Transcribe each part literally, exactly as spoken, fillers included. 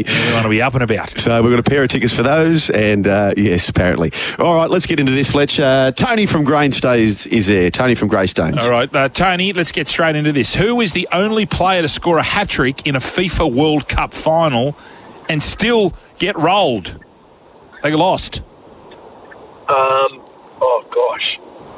We want to be up and about. So we've got a pair of tickets for those, and uh, yes, apparently. All right, let's get into this, Fletch. Uh, Tony from Greystones is there. Tony from Greystones. All right, uh, Tony, let's get straight into this. Who is the only player to score a hat-trick in a FIFA World Cup final and still get rolled? They lost. Um. Oh gosh.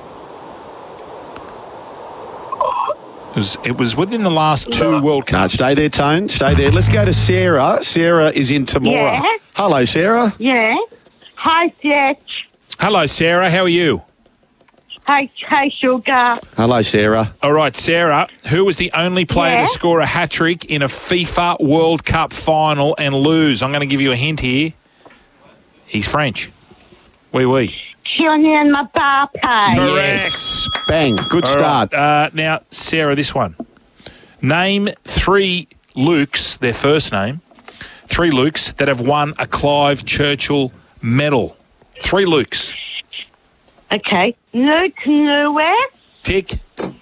It was, it was within the last two World No, Cups. stay there, Tone. Stay there. Let's go to Sarah. Sarah is in Temora. Yeah. Hello, Sarah. Yeah. Hi, Fletch. Hello, Sarah. How are you? Hi, hi, Sugar. Hello, Sarah. All right, Sarah. Who was the only player Yeah? to score a hat-trick in a FIFA World Cup final and lose? I'm going to give you a hint here. He's French. Oui, oui. Kylian Mbappe. Correct. Bang. Good All start. right, uh, now, Sarah, this one. Name three Lukes, their first name, three Lukes that have won a Clive Churchill medal. Three Lukes. Okay. Luke Lewis. Tick.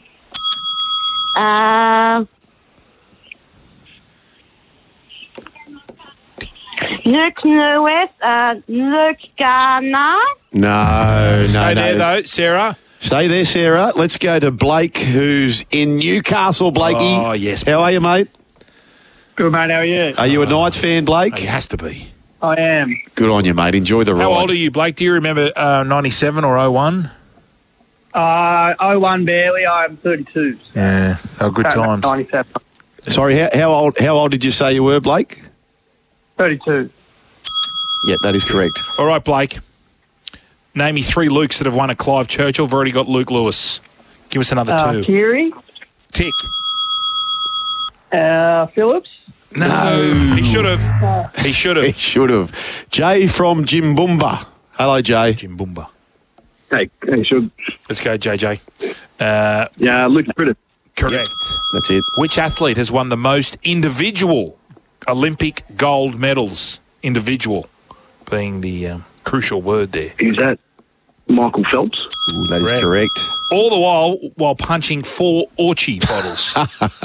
Uh, Luke Lewis. Uh, Luke Garner. No, no, Stay no. there, though, Sarah. Stay there, Sarah. Let's go to Blake, who's in Newcastle. Blakey. Oh, yes. How are you, mate? Good, mate. How are you? Are you a Knights fan, Blake? He has to be. I am. Good on you, mate. Enjoy the ride. How old are you, Blake? Do you remember uh, ninety-seven or oh one? Uh, oh one barely. I'm thirty-two. Yeah, oh, good times. ninety-seven. Sorry, how, how old? How old did you say you were, Blake? thirty-two. Yeah, that is correct. All right, Blake. Name me three Lukes that have won a Clive Churchill. I've already got Luke Lewis. Give us another Uh, two. Kiri. Tick. Uh, Phillips. No, he should have. He should He have. should have. Jay from Jimbumba. Hello, Jay. Jim Bumba. Hey, hey, should. Let's go, J J. Uh, Yeah, Luke Critter. correct. That's it. Which athlete has won the most individual Olympic gold medals? Individual being the um, crucial word there. Is that Michael Phelps? Ooh, that is Correct. correct. All the while while punching four Orchie bottles.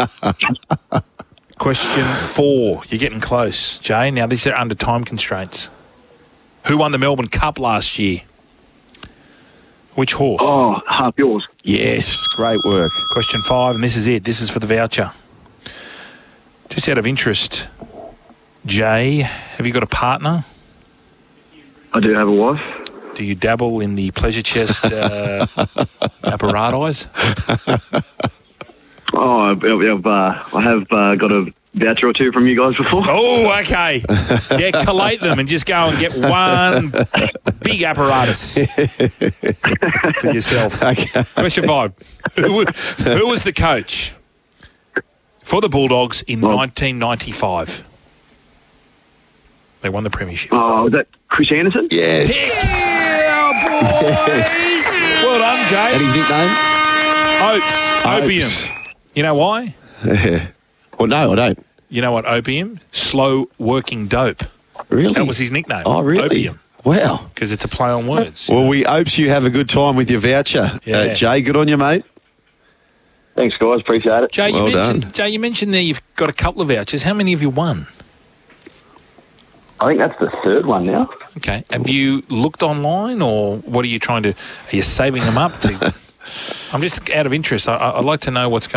Question four. You're getting close, Jay. Now, these are under time constraints. Who won the Melbourne Cup last year? Which horse? Oh, half yours. Yes, great work. Question five, and this is it. This is for the voucher. Just out of interest, Jay, have you got a partner? I do have a wife. Do you dabble in the pleasure chest uh, apparatus? Oh, I've, I've, uh, I have uh, got a voucher or two from you guys before. Oh, okay. Yeah, collate them and just go and get one big apparatus for yourself. Okay. Question five. Who was, who was the coach for the Bulldogs in Well- nineteen ninety-five? They won the premiership. Oh, was that Chris Anderson? Yes. Yeah, boy! Yes. Well done, Jay. And his nickname? Oats. Opium. Oats. You know why? Well, no, I don't. You know what opium? Slow working dope. Really? That was his nickname. Oh, really? Opium. Wow. Because it's a play on words. Well, we hopes you have a good time with your voucher. Yeah. Uh, Jay, good on you, mate. Thanks, guys. Appreciate it. Jay, you Well mentioned done. Jay, you mentioned there you've got a couple of vouchers. How many have you won? I think that's the third one now. Okay. Have you looked online, or what are you trying to? Are you saving them up to? I'm just out of interest. I, I- I'd like to know what's going.